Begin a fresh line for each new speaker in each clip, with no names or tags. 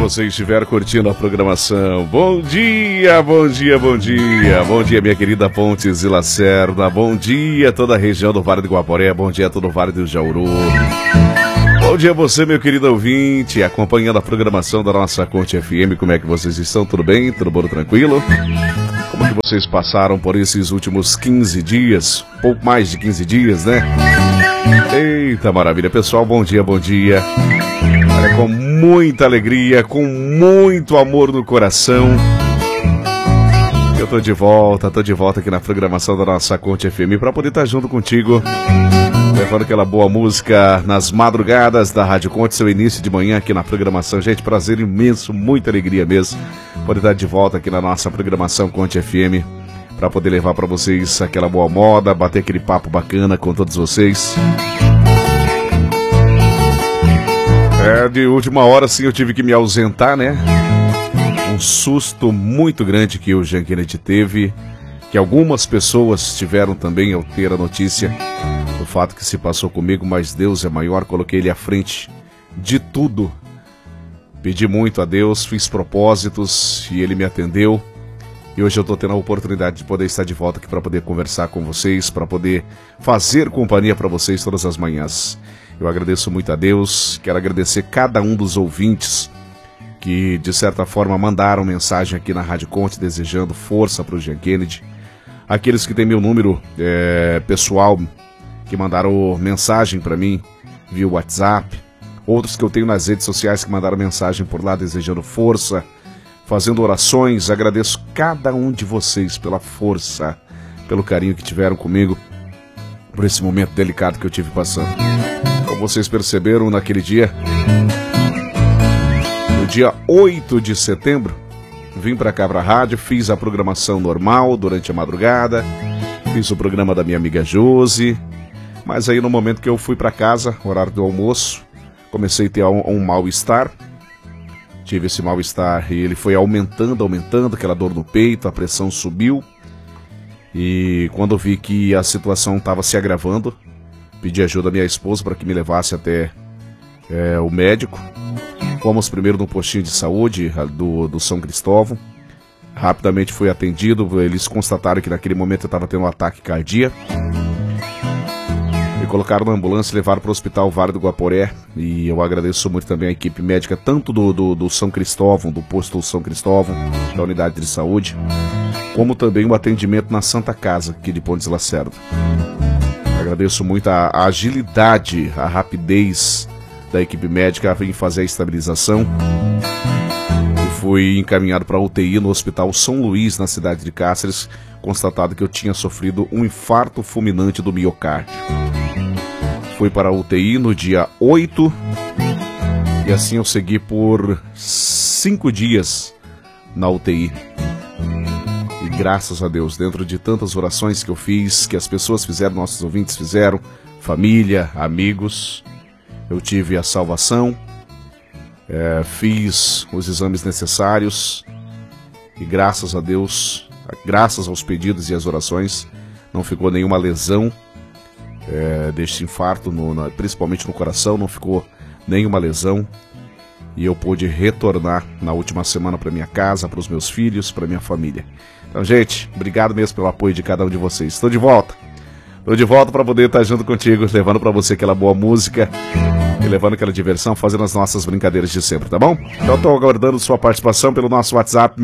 você estiver curtindo a programação. Bom dia, bom dia, bom dia. Bom dia, minha querida Pontes e Lacerda. Bom dia, toda a região do Vale do Guaporé. Bom dia, todo o Vale do Jauru. Bom dia a você, meu querido ouvinte, acompanhando a programação da nossa Conte FM. Como é que vocês estão? Tudo bem? Tudo bom? Tranquilo? Como que vocês passaram por esses últimos 15 dias? Pouco mais de 15 dias, né? Eita maravilha, pessoal, bom dia, bom dia. Olha, com muita alegria, com muito amor no coração, eu tô de volta aqui na programação da nossa Conte FM para poder estar junto contigo, levando aquela boa música nas madrugadas da Rádio Conte, seu início de manhã aqui na programação. Gente, prazer imenso, muita alegria mesmo poder estar de volta aqui na nossa programação Conte FM, para poder levar para vocês aquela boa moda, bater aquele papo bacana com todos vocês. De última hora, sim, eu tive que me ausentar, né? Um susto muito grande que o Jean Kennedy teve, que algumas pessoas tiveram também ao ter a notícia do fato que se passou comigo, mas Deus é maior, coloquei ele à frente de tudo. Pedi muito a Deus, fiz propósitos e ele me atendeu. E hoje eu estou tendo a oportunidade de poder estar de volta aqui para poder conversar com vocês, para poder fazer companhia para vocês todas as manhãs. Eu agradeço muito a Deus, quero agradecer cada um dos ouvintes que, de certa forma, mandaram mensagem aqui na Rádio Conte desejando força para o Jean Kennedy. Aqueles que têm meu número pessoal, que mandaram mensagem para mim via WhatsApp. Outros que eu tenho nas redes sociais que mandaram mensagem por lá desejando força, fazendo orações. Agradeço cada um de vocês pela força, pelo carinho que tiveram comigo, por esse momento delicado que eu tive passando. Como vocês perceberam, naquele dia, no dia 8 de setembro, vim para cá para a rádio, fiz a programação normal durante a madrugada, fiz o programa da minha amiga Josi, mas aí no momento que eu fui para casa, horário do almoço, comecei a ter um mal-estar. Tive esse mal-estar e ele foi aumentando, aquela dor no peito, a pressão subiu. E quando eu vi que a situação estava se agravando, pedi ajuda à minha esposa para que me levasse até o médico. Fomos primeiro no postinho de saúde do São Cristóvão. Rapidamente fui atendido, eles constataram que naquele momento eu estava tendo um ataque cardíaco. Me colocaram na ambulância e levaram para o Hospital Vale do Guaporé. E eu agradeço muito também a equipe médica, tanto do São Cristóvão, do posto São Cristóvão, da unidade de saúde, como também o atendimento na Santa Casa, aqui de Pontes Lacerda. Agradeço muito a agilidade, a rapidez da equipe médica em fazer a estabilização. E fui encaminhado para a UTI no Hospital São Luís, na cidade de Cáceres, constatado que eu tinha sofrido um infarto fulminante do miocárdio. Fui para a UTI no dia 8 e assim eu segui por 5 dias na UTI. E graças a Deus, dentro de tantas orações que eu fiz, que as pessoas fizeram, nossos ouvintes fizeram, família, amigos, eu tive a salvação, fiz os exames necessários e graças a Deus, graças aos pedidos e às orações, não ficou nenhuma lesão deste infarto, principalmente no coração, não ficou nenhuma lesão. E eu pude retornar na última semana para minha casa, para os meus filhos, para minha família. Então, gente, obrigado mesmo pelo apoio de cada um de vocês. Estou de volta para poder estar junto contigo, levando para você aquela boa música e levando aquela diversão, fazendo as nossas brincadeiras de sempre, tá bom? Então, estou aguardando sua participação pelo nosso WhatsApp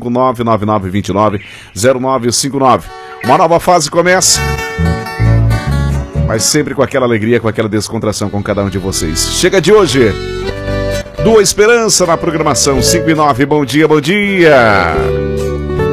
659-9929-0959. Uma nova fase começa, mas sempre com aquela alegria, com aquela descontração com cada um de vocês. Chega de hoje do Esperança na programação 5 e 9. Bom dia, bom dia.